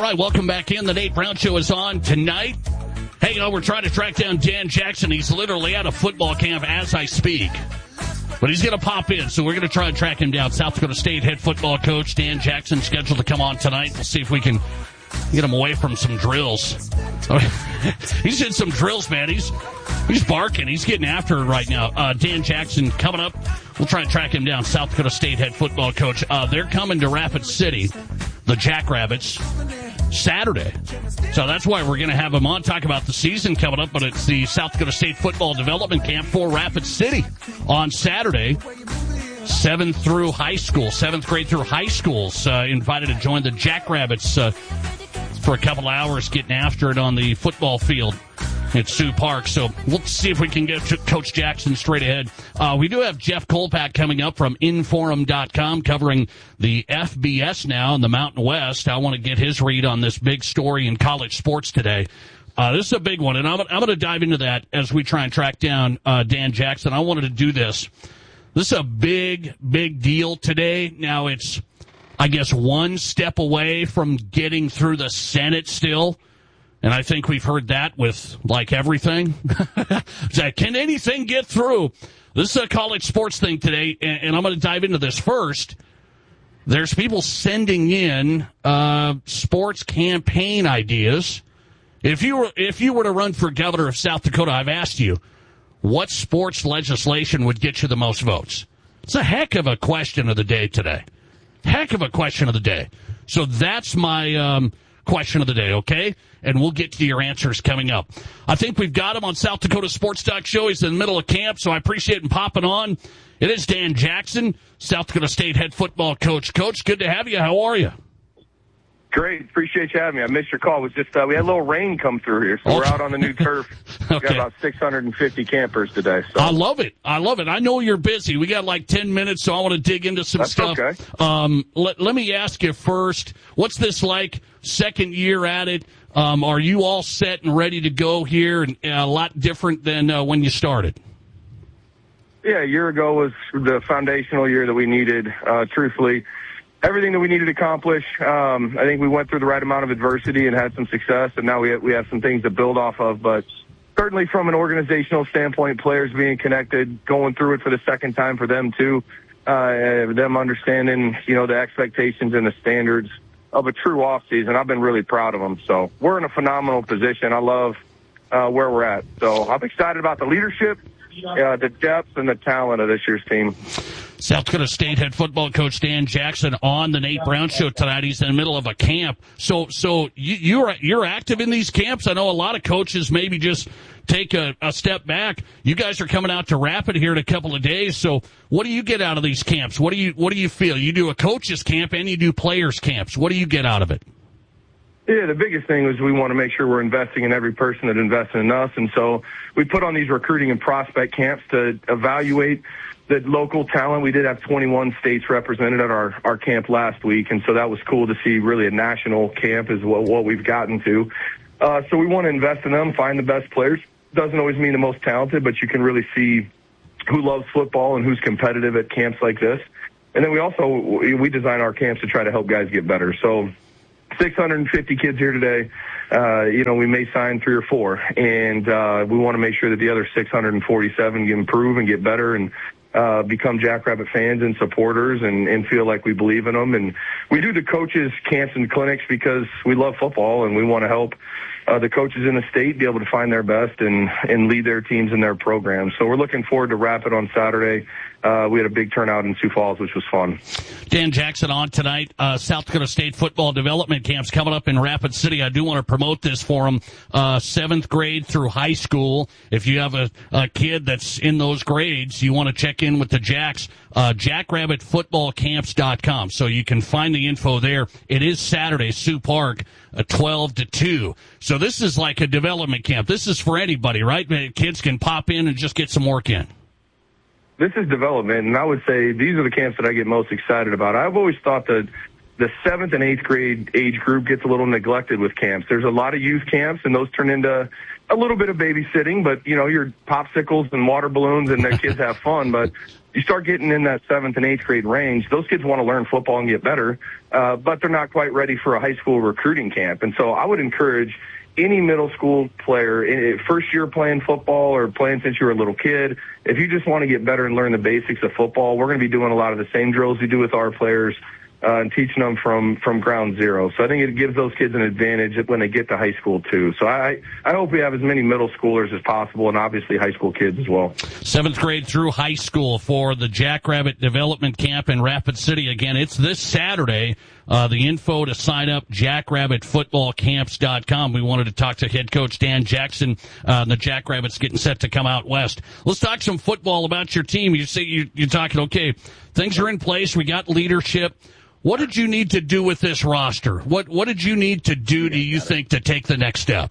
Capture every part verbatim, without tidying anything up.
right, welcome back in. The Nate Brown Show is on tonight. Hey, you know, we're trying to track down Dan Jackson. He's literally at a football camp as I speak. But he's going to pop in, so we're going to try and track him down. South Dakota State head football coach Dan Jackson scheduled to come on tonight. We'll see if we can get him away from some drills. He's in some drills, man. He's he's barking. He's getting after it right now. Uh, Dan Jackson coming up. We'll try and track him down. South Dakota State head football coach. Uh, they're coming to Rapid City, the Jackrabbits, Saturday. So that's why we're going to have him on, talk about the season coming up, but it's the South Dakota State Football Development Camp for Rapid City on Saturday. Seventh through high school, seventh grade through high schools uh, invited to join the Jackrabbits uh, for a couple hours getting after it on the football field at Sioux Park. So we'll see if we can get Coach Jackson straight ahead. Uh, we do have Jeff Kolpak coming up from Inforum dot com covering the F B S now in the Mountain West. I want to get his read on this big story in college sports today. Uh, this is a big one, and I'm, I'm going to dive into that as we try and track down uh, Dan Jackson. I wanted to do this. This is a big, big deal today. Now it's, I guess, one step away from getting through the Senate still. And I think we've heard that with, like, everything. Can anything get through? This is a college sports thing today, and, and I'm going to dive into this first. There's people sending in uh, sports campaign ideas. If you were if you were to run for governor of South Dakota, I've asked you, what sports legislation would get you the most votes? It's a heck of a question of the day today. Heck of a question of the day. So that's my um, question of the day, okay? And we'll get to your answers coming up. I think we've got him on South Dakota Sports Talk Show. He's in the middle of camp, so I appreciate him popping on. It is Dan Jackson, South Dakota State head football coach. Coach, good to have you. How are you? Great. Appreciate you having me. I missed your call. It was just uh, we had a little rain come through here, so okay. We're out on the new turf. Okay. We've got about six hundred fifty campers today. So. I love it. I love it. I know you're busy. We got like ten minutes, so I want to dig into some That's stuff. Okay. Um, let, let me ask you first, what's this like, second year at it? Um, are you all set and ready to go here, and uh, a lot different than uh, when you started? Yeah, a year ago was the foundational year that we needed, uh, truthfully. Everything that we needed to accomplish, um, I think we went through the right amount of adversity and had some success, and now we have, we have some things to build off of. But certainly from an organizational standpoint, players being connected, going through it for the second time for them too, uh, them understanding, you know, the expectations and the standards of a true offseason. I've been really proud of them. So we're in a phenomenal position. I love uh, where we're at. So I'm excited about the leadership, uh, the depth, and the talent of this year's team. South Dakota State head football coach Dan Jackson on the Nate Brown Show tonight. He's in the middle of a camp. So, so you, you're you're active in these camps. I know a lot of coaches maybe just take a, a step back. You guys are coming out to Rapid here in a couple of days. So, what do you get out of these camps? What do you what do you feel? You do a coaches camp and you do players camps. What do you get out of it? Yeah, the biggest thing is we want to make sure we're investing in every person that invests in us, and so we put on these recruiting and prospect camps to evaluate the local talent. We did have twenty-one states represented at our, our camp last week, and so that was cool to see. Really a national camp is what, what we've gotten to. Uh, so we want to invest in them, find the best players. Doesn't always mean the most talented, but you can really see who loves football and who's competitive at camps like this. And then we also, we design our camps to try to help guys get better. So six hundred fifty kids here today. Uh, you know, we may sign three or four, and uh, we want to make sure that the other six hundred forty-seven can improve and get better and uh, become Jackrabbit fans and supporters and, and feel like we believe in them. And we do the coaches camps and clinics because we love football and we want to help uh, the coaches in the state be able to find their best and, and lead their teams and their programs. So we're looking forward to Rapid on Saturday. Uh, we had a big turnout in Sioux Falls, which was fun. Dan Jackson on tonight. Uh, South Dakota State football development camps coming up in Rapid City. I do want to promote this for them. Uh, seventh grade through high school. If you have a, a kid that's in those grades, you want to check in with the Jacks. Uh, jackrabbit football camps dot com. So you can find the info there. It is Saturday, Sioux Park, uh, twelve to two. So this is like a development camp. This is for anybody, right? Kids can pop in and just get some work in. This is development, and I would say these are the camps that I get most excited about. I've always thought that the seventh and eighth grade age group gets a little neglected with camps. There's a lot of youth camps, and those turn into a little bit of babysitting, but, you know, your popsicles and water balloons, and the kids have fun. But you start getting in that seventh and eighth grade range, those kids want to learn football and get better, uh, but they're not quite ready for a high school recruiting camp. And so I would encourage any middle school player, first year playing football or playing since you were a little kid, if you just want to get better and learn the basics of football, we're going to be doing a lot of the same drills we do with our players, Uh, and teaching them from, from ground zero. So I think it gives those kids an advantage when they get to high school, too. So I, I hope we have as many middle schoolers as possible and obviously high school kids as well. Seventh grade through high school for the Jackrabbit Development Camp in Rapid City. Again, it's this Saturday. Uh, the info to sign up, jackrabbit football camps dot com. We wanted to talk to head coach Dan Jackson. Uh, the Jackrabbits getting set to come out west. Let's talk some football about your team. You say you, you're talking, okay, things are in place. We got leadership. What did you need to do with this roster? What what did you need to do, do you think, to take the next step?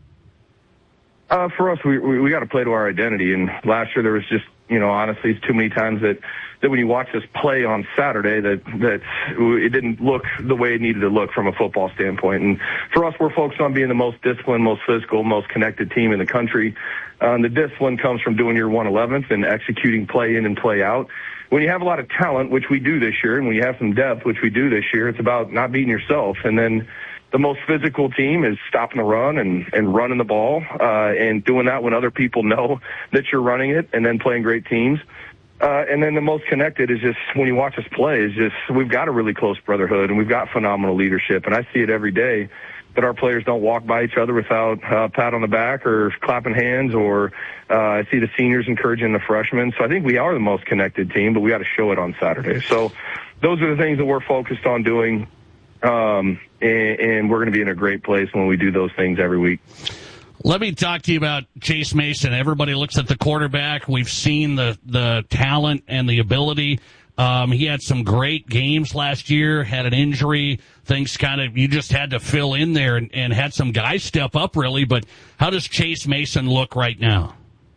Uh, for us, we we, we got to play to our identity. And last year there was just, you know, honestly, too many times that, that when you watch us play on Saturday, that, that it didn't look the way it needed to look from a football standpoint. And for us, we're focused on being the most disciplined, most physical, most connected team in the country. Uh, and the discipline comes from doing your one eleventh and executing play in and play out. When you have a lot of talent, which we do this year, and when you have some depth, which we do this year, it's about not beating yourself. And then the most physical team is stopping the run and, and running the ball, uh, and doing that when other people know that you're running it, and then playing great teams. Uh, and then the most connected is just when you watch us play is just we've got a really close brotherhood and we've got phenomenal leadership. And I see it every day that our players don't walk by each other without a uh, pat on the back or clapping hands, or uh, I see the seniors encouraging the freshmen. So I think we are the most connected team, but we got to show it on Saturday. So those are the things that we're focused on doing, um, and, and we're going to be in a great place when we do those things every week. Let me talk to you about Chase Mason. Everybody looks at the quarterback. We've seen the, the talent and the ability. Um, he had some great games last year, had an injury. Things kind of, you just had to fill in there and, and had some guys step up, really. But how does Chase Mason look right now?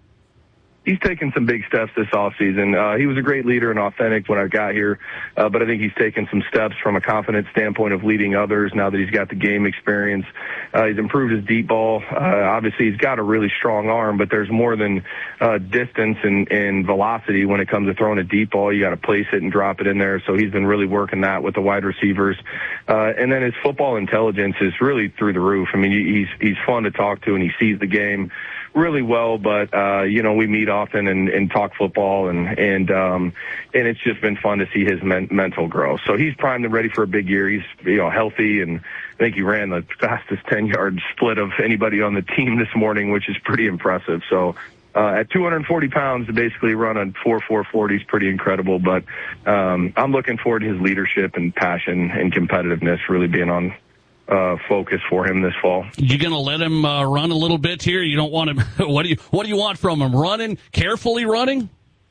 He's taken some big steps this offseason. Uh, he was a great leader and authentic when I got here, uh, but I think he's taken some steps from a confidence standpoint of leading others now that he's got the game experience. Uh, he's improved his deep ball. Uh, obviously, he's got a really strong arm, but there's more than uh, distance and, and velocity when it comes to throwing a deep ball. You got to place it and drop it in there, so he's been really working that with the wide receivers. Uh, and then his football intelligence is really through the roof. I mean, he's he's fun to talk to, and he sees the game really well, but, uh, you know, we meet often and, and talk football, and, and, um, and it's just been fun to see his men- mental growth. So he's primed and ready for a big year. He's, you know, healthy, and I think he ran the fastest ten-yard split of anybody on the team this morning, which is pretty impressive. So, uh, at two hundred forty pounds to basically run a four four forty is pretty incredible, but, um, I'm looking forward to his leadership and passion and competitiveness really being on Uh, focus for him this fall. You gonna let him uh, run a little bit here? You don't want him. What do you What do you want from him? Running, carefully running?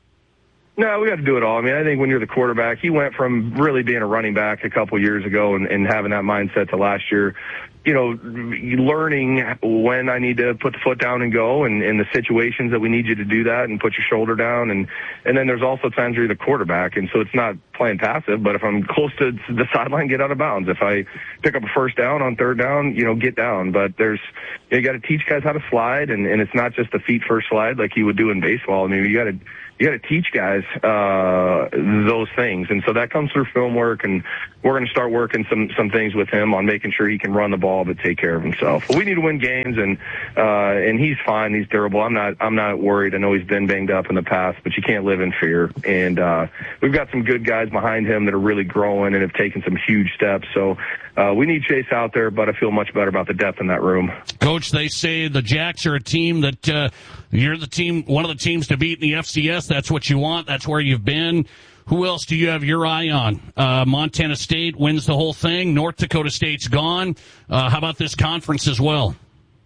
No, we got to do it all. I mean, I think when you're the quarterback, he went from really being a running back a couple years ago and, and having that mindset to last year, you know, learning when I need to put the foot down and go, and, and the situations that we need you to do that and put your shoulder down. And, and then there's also times where you're the quarterback, and so it's not playing passive, but if I'm close to the sideline, get out of bounds. If I pick up a first down on third down, you know, get down. But there's, you, know, you got to teach guys how to slide, and, and it's not just a feet first slide like you would do in baseball. I mean, you got to you got to teach guys uh, those things, and so that comes through film work, and we're going to start working some some things with him on making sure he can run the ball but take care of himself. But we need to win games, and uh, and he's fine. He's durable. I'm not I'm not worried. I know he's been banged up in the past, but you can't live in fear. And uh, we've got some good guys behind him that are really growing and have taken some huge steps. So uh, we need Chase out there, but I feel much better about the depth in that room. Coach, they say the Jacks are a team that uh, you're the team, one of the teams to beat in the F C S. That's what you want. That's where you've been. Who else do you have your eye on? Uh, Montana State wins the whole thing. North Dakota State's gone. Uh, how about this conference as well?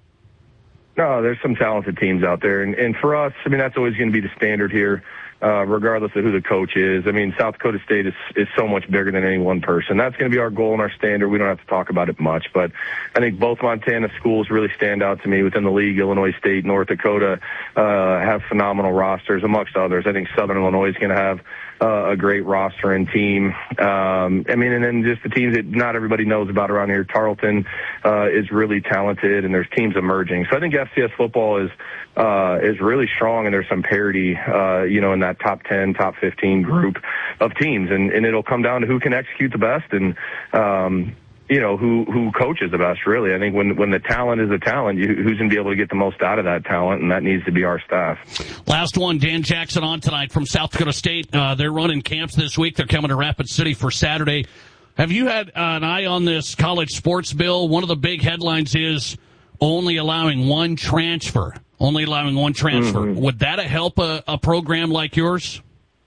No, there's some talented teams out there. And, and for us, I mean, that's always going to be the standard here, uh, regardless of who the coach is. I mean, South Dakota State is, is so much bigger than any one person. That's going to be our goal and our standard. We don't have to talk about it much. But I think both Montana schools really stand out to me within the league. Illinois State, North Dakota uh, have phenomenal rosters, amongst others. I think Southern Illinois is going to have uh, a great roster and team. Um, I mean, and then just the teams that not everybody knows about around here. Tarleton uh, is really talented, and there's teams emerging. So I think F C S football is uh, is really strong, and there's some parity, uh, you know, in that top ten, top fifteen group of teams, and, and it'll come down to who can execute the best and. Um, you know, who, who coaches the best, really. I think when, when the talent is the talent, you, who's going to be able to get the most out of that talent, and that needs to be our staff. Last one, Dan Jackson on tonight from South Dakota State. Uh, they're running camps this week. They're coming to Rapid City for Saturday. Have you had uh, an eye on this college sports bill? One of the big headlines is only allowing one transfer. Only allowing one transfer. Mm-hmm. Would that help a, a program like yours?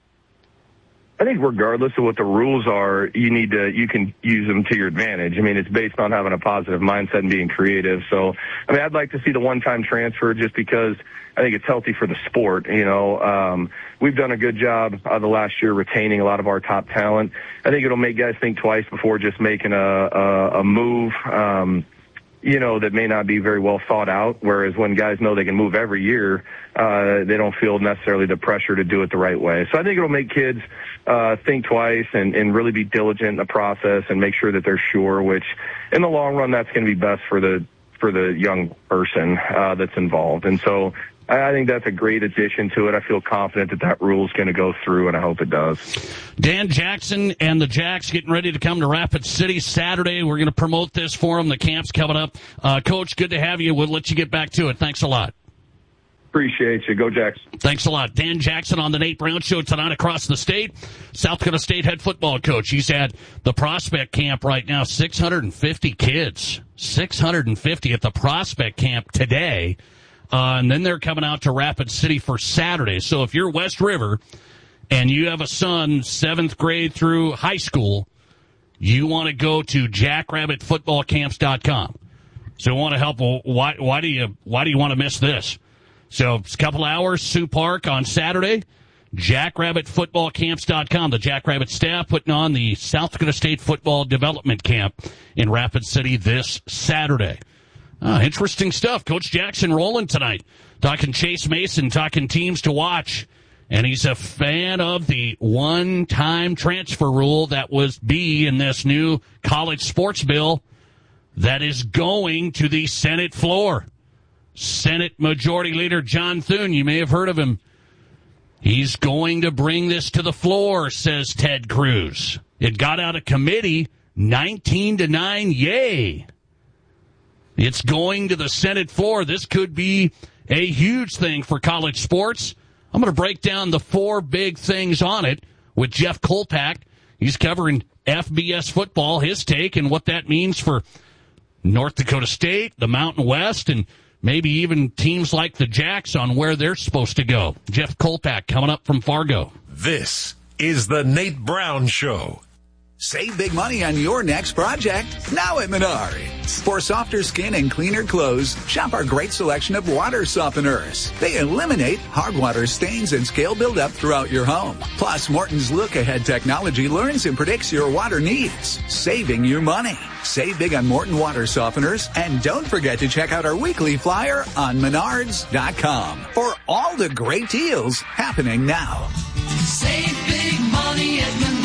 I think regardless of what the rules are, you need to, you can use them to your advantage. I mean, it's based on having a positive mindset and being creative. So, I mean, I'd like to see the one-time transfer just because I think it's healthy for the sport. You know, um, we've done a good job uh, the last year retaining a lot of our top talent. I think it'll make guys think twice before just making a, a, a move. Um, you know, that may not be very well thought out, whereas when guys know they can move every year, uh, they don't feel necessarily the pressure to do it the right way. So I think it'll make kids uh, think twice and, and really be diligent in the process and make sure that they're sure, which in the long run, that's going to be best for the for the young person uh, that's involved. And so I think that's a great addition to it. I feel confident that that rule is going to go through, and I hope it does. Dan Jackson and the Jacks getting ready to come to Rapid City Saturday. We're going to promote this for them. The camp's coming up. Uh, Coach, good to have you. We'll let you get back to it. Thanks a lot. Appreciate you. Go Jacks. Thanks a lot. Dan Jackson on the Nate Brown Show tonight across the state. South Dakota State head football coach. He's at the prospect camp right now. six hundred fifty kids. six hundred fifty at the prospect camp today. Uh, and then they're coming out to Rapid City for Saturday. So if you're West River and you have a son seventh grade through high school, you want to go to jackrabbit football camps dot com. So we want to help. Well, why, why do you why do you want to miss this? So it's a couple hours, Sioux Park on Saturday, jackrabbit football camps dot com. The Jackrabbit staff putting on the South Dakota State Football Development Camp in Rapid City this Saturday. Uh, interesting stuff. Coach Jackson rolling tonight, talking Chase Mason, talking teams to watch. And he's a fan of the one-time transfer rule that was B in this new college sports bill that is going to the Senate floor. Senate Majority Leader John Thune, you may have heard of him. He's going to bring this to the floor, says Ted Cruz. It got out of committee, nineteen to nine, yay. It's going to the Senate floor. This could be a huge thing for college sports. I'm going to break down the four big things on it with Jeff Kolpak. He's covering F B S football, his take, and what that means for North Dakota State, the Mountain West, and maybe even teams like the Jacks on where they're supposed to go. Jeff Kolpak coming up from Fargo. This is the Nate Brown Show. Save big money on your next project now at Menards. For softer skin and cleaner clothes, shop our great selection of water softeners. They eliminate hard water stains and scale buildup throughout your home. Plus, Morton's look-ahead technology learns and predicts your water needs, saving you money. Save big on Morton water softeners, and don't forget to check out our weekly flyer on menards dot com for all the great deals happening now. Save big money at Menards.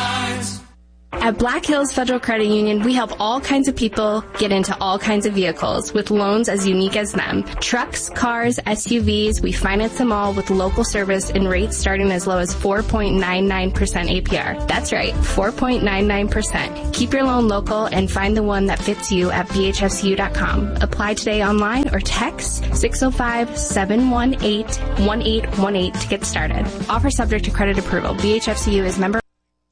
At Black Hills Federal Credit Union, we help all kinds of people get into all kinds of vehicles with loans as unique as them. Trucks, cars, S U Vs, we finance them all with local service and rates starting as low as four point nine nine percent A P R. That's right, four point nine nine percent. Keep your loan local and find the one that fits you at B H F C U dot com. Apply today online or text six oh five, seven one eight, one eight one eight to get started. Offer subject to credit approval. B H F C U is member.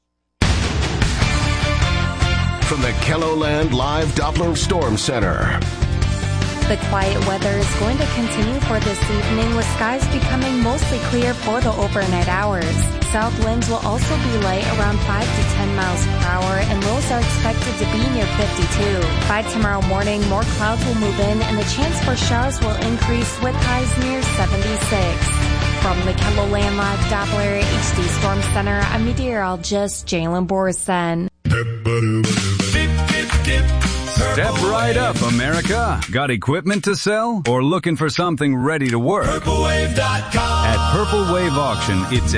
From the KELOLAND Live Doppler Storm Center. The quiet weather is going to continue for this evening, with skies becoming mostly clear for the overnight hours. South winds will also be light, around five to ten miles per hour, and lows are expected to be near fifty-two. By tomorrow morning, more clouds will move in, and the chance for showers will increase, with highs near seventy-six. From the KELOLAND Live Doppler H D Storm Center, I'm meteorologist Jalen Borson. Step right up, America. Got equipment to sell or looking for something ready to work? Purple Wave dot com. At Purple Wave Auction, it's